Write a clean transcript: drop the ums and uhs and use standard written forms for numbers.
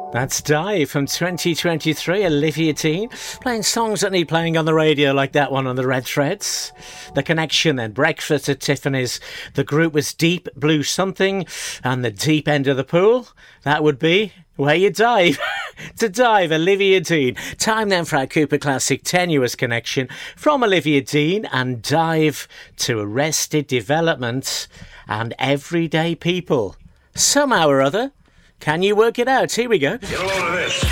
That's Dive from 2023, Olivia Dean, playing songs that need playing on the radio like that one on the Red Threads. The Connection, then Breakfast at Tiffany's. The group was Deep Blue Something, and the deep end of the pool, that would be where you dive. To Dive, Olivia Dean. Time then for our Cooper Classic Tenuous Connection from Olivia Dean and Dive to Arrested Development and Everyday People. Somehow or other, can you work it out? Here we go. Get a load of this.